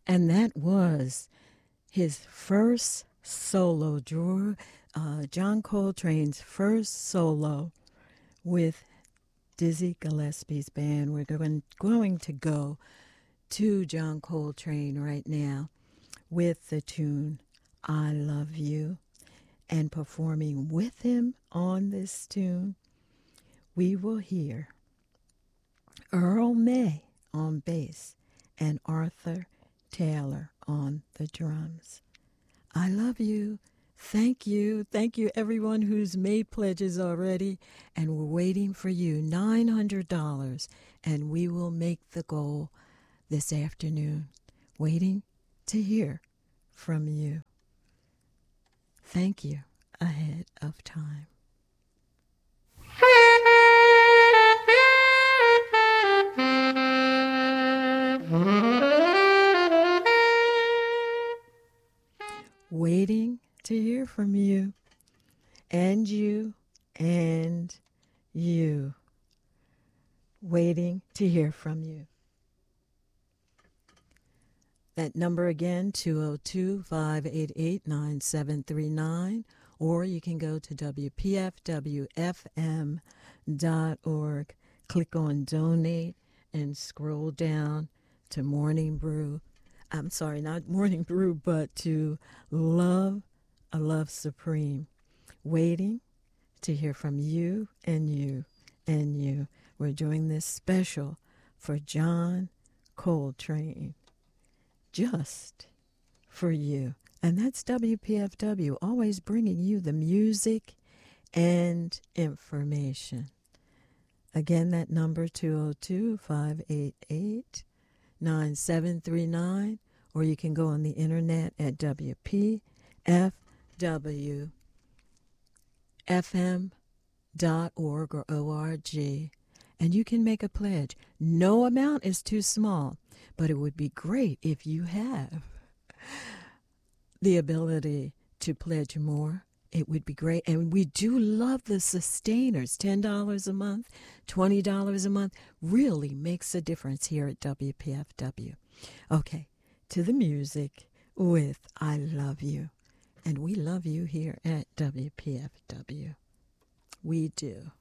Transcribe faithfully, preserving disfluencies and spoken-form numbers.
And that was his first solo, Drew, uh, John Coltrane's first solo with Dizzy Gillespie's band. We're going, going to go to John Coltrane right now with the tune I Love You. And performing with him on this tune, we will hear Earl May on bass and Arthur Taylor on the drums. I love you. Thank you. Thank you, everyone who's made pledges already. And we're waiting for you. nine hundred dollars. And we will make the goal this afternoon. Waiting to hear from you. Thank you ahead of time. Waiting to hear from you, and you, and you. Waiting to hear from you. That number again, two oh two, five eight eight, nine seven three nine, or you can go to W P F W F M dot org, click on Donate, and scroll down to Morning Brew. I'm sorry, not Morning Brew, but to Love, a Love Supreme. Waiting to hear from you and you and you. We're doing this special for John Coltrane. Just for you. And that's W P F W, always bringing you the music and information. Again, that number, two oh two, five eight eight, nine seven three nine, or you can go on the internet at W P F W F M dot org or O R G, and you can make a pledge. No amount is too small, but it would be great if you have the ability to pledge more. It would be great. And we do love the sustainers. ten dollars a month, twenty dollars a month really makes a difference here at W P F W. Okay, to the music with I Love You. And we love you here at W P F W. We do.